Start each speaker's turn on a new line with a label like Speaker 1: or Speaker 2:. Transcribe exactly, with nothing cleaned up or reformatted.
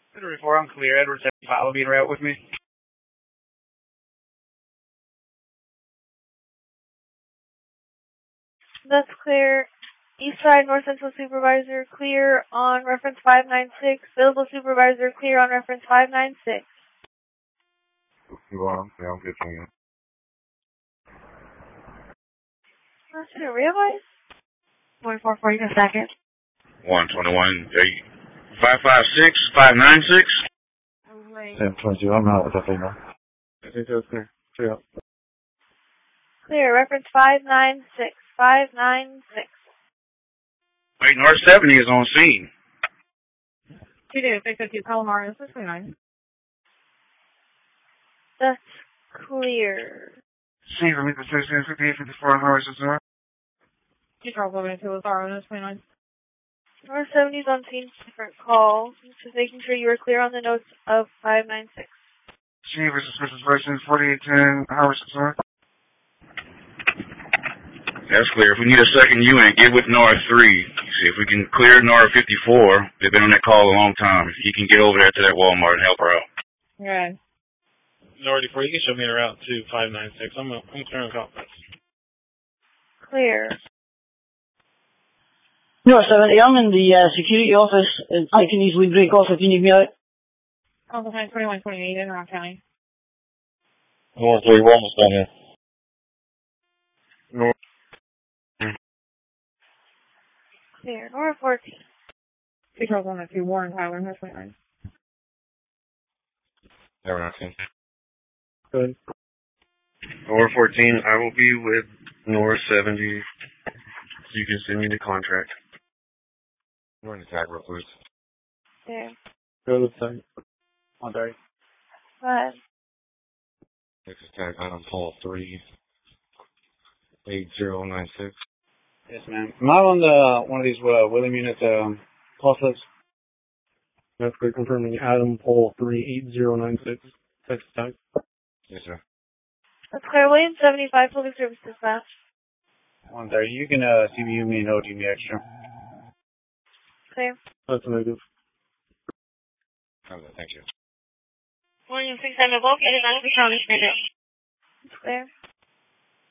Speaker 1: thirty-four, I'm clear. Edward seventy-five will be en route with me.
Speaker 2: That's clear. East side, North Central Supervisor, clear on reference five nine six. Available Supervisor, clear on reference five nine six.
Speaker 3: You are? Yeah, I'm good for you.
Speaker 2: That's gonna realize? twenty-four forty a second.
Speaker 4: one twenty-one, five five six, five nine six.
Speaker 3: seven twenty-two, I'm out with that thing now. I think that's clear. Clear up.
Speaker 2: Clear, reference five nine six. five nine six.
Speaker 4: Wait, North seventy is on scene.
Speaker 5: two two, six fifty, Palomar, this is twenty-nine.
Speaker 2: That's clear.
Speaker 3: See, for me, the sixteen fifty-eight fifty-four, how is this, sir?
Speaker 5: two twelve, eleven, two, Lazaro, this is twenty-nine.
Speaker 2: North seventy is on scene, different call. Just making sure you are clear on the notes of five nine six.
Speaker 3: See, for suspicious person, forty-eight ten, how is this, sir?
Speaker 4: That's clear. If we need a second unit, get with North three. See if we can clear North fifty-four. They've been on that call a long time. If you can get over there to that Walmart and help her out.
Speaker 5: Okay.
Speaker 1: North eighty-four, you can show me a route to five nine six. I'm, I'm clear on conference.
Speaker 2: Clear.
Speaker 6: North seventy, I'm in the uh, security office. I can easily break off if you need me out.
Speaker 5: Uncle Time, twenty-one twenty-eight in Rock County.
Speaker 3: North three, we're almost done here. North.
Speaker 2: Clear. North fourteen.
Speaker 5: two twelve, one two, Warren, Tyler, that's twenty-nine.
Speaker 3: Yeah, we're not seeing.
Speaker 1: Good.
Speaker 3: North fourteen, I will be with North seventy. You can send me the contract. We're in the tag real quick.
Speaker 2: There.
Speaker 1: Go to the site. On thirty.
Speaker 2: Go ahead.
Speaker 3: Texas tag item Paul three eight zero nine six.
Speaker 1: Yes, ma'am. Am I on the one of these uh, William unit um, call slips? That's great. Confirming Adam Pole three eight zero nine six. Texas tag.
Speaker 3: Yes, sir.
Speaker 2: That's clear. William seventy-five, public service dispatch.
Speaker 1: one thirty. You can uh, C B U me and O D me extra.
Speaker 2: Clear.
Speaker 1: That's a negative.
Speaker 3: Okay, thank you.
Speaker 2: William six seven, located on the county. Clear.